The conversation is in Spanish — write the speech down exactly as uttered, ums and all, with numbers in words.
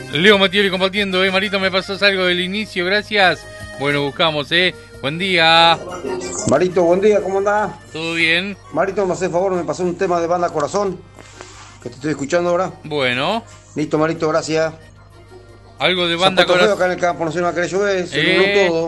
Leo Matioli compartiendo, eh, Marito, me pasás algo del inicio, gracias. Bueno, buscamos, eh. Buen día. Marito, buen día, ¿cómo andás? ¿Todo bien? Marito, me hace favor, me pasó un tema de Banda Corazón, que te estoy escuchando ahora. Bueno. Listo, Marito, gracias. Algo de Se ha Banda puesto feo Corazón. acá en el campo, no sé, no va a querer llover, se Eh, nubló todo.